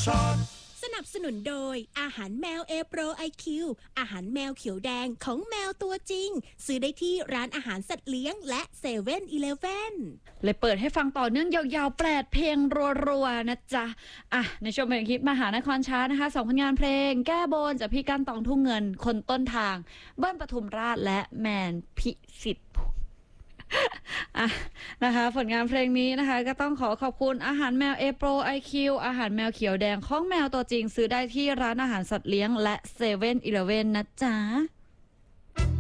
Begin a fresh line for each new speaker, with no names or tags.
สนับสนุนโดยอาหารแมวเอโปรไอคิวอาหารแมวเขียวแดงของแมวตัวจริงซื้อได้ที่ร้านอาหารสัตว์เลี้ยงและเซเว่นอีเลฟเว่น
เลยเปิดให้ฟังต่อเนื่องยาวๆ8เพลงรัวๆนะจ๊ะในช่วงเพลงฮิตมหานครชาร์ตนะคะ2ผลงานเพลงแก้บนจากพี่กั้นตองทุ่งเงินคนต้นทางเบิ้ลปทุมราชและแมนพิสิทธิ์นะคะผลงานเพลงนี้นะคะก็ต้องขอบคุณอาหารแมวเอโปรไอคิวอาหารแมวเขียวแดงของแมวตัวจริงซื้อได้ที่ร้านอาหารสัตว์เลี้ยงและเซเว่นอีเลฟเว่นนะจ๊ะ